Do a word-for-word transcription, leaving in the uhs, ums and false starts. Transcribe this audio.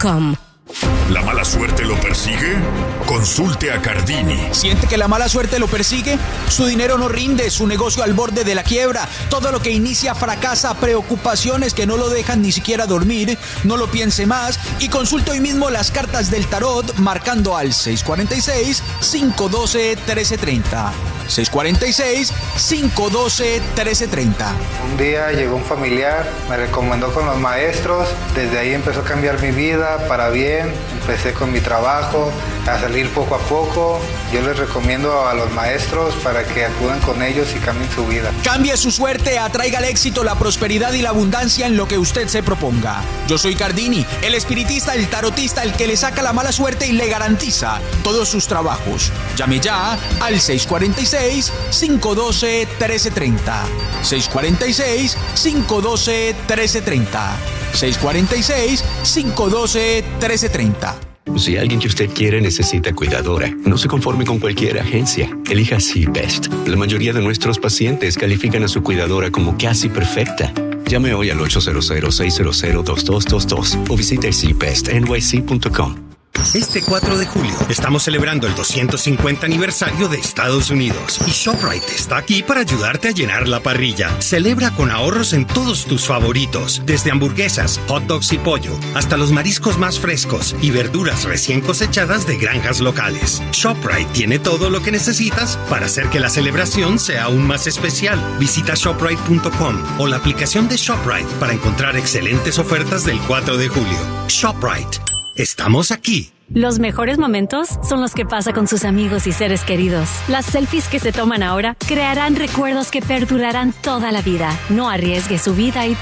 com. ¿La mala suerte lo persigue? Consulte a Cardini. ¿Siente que la mala suerte lo persigue? Su dinero no rinde, su negocio al borde de la quiebra. Todo lo que inicia fracasa, preocupaciones que no lo dejan ni siquiera dormir. No lo piense más y consulte hoy mismo las cartas del tarot marcando al seis cuatro seis, cinco uno dos, uno tres tres cero. seis cuatro seis, cinco uno dos, uno tres tres cero. Un día llegó un familiar, me recomendó con los maestros. Desde ahí empezó a cambiar mi vida para bien. Empecé con mi trabajo, a salir poco a poco. Yo les recomiendo a los maestros para que acudan con ellos y cambien su vida. Cambie su suerte, atraiga el éxito, la prosperidad y la abundancia en lo que usted se proponga. Yo soy Cardini, el espiritista, el tarotista, el que le saca la mala suerte y le garantiza todos sus trabajos. Llame ya al seis cuatro seis, cinco uno dos, uno tres tres cero. seis cuatro seis, cinco uno dos, uno tres tres cero. seis cuatro seis, cinco uno dos, uno tres tres cero. Si alguien que usted quiere necesita cuidadora, no se conforme con cualquier agencia. Elija C-Best. La mayoría de nuestros pacientes califican a su cuidadora como casi perfecta. Llame hoy al ocho cero cero, seis cero cero, dos dos dos dos o visite c best n y c punto com. Este cuatro de julio estamos celebrando el doscientos cincuenta aniversario de Estados Unidos y ShopRite está aquí para ayudarte a llenar la parrilla. Celebra con ahorros en todos tus favoritos, desde hamburguesas, hot dogs y pollo, hasta los mariscos más frescos y verduras recién cosechadas de granjas locales. ShopRite tiene todo lo que necesitas para hacer que la celebración sea aún más especial. Visita shoprite punto com o la aplicación de ShopRite para encontrar excelentes ofertas del cuatro de julio. ShopRite. Estamos aquí. Los mejores momentos son los que pasa con sus amigos y seres queridos. Las selfies que se toman ahora crearán recuerdos que perdurarán toda la vida. No arriesgue su vida y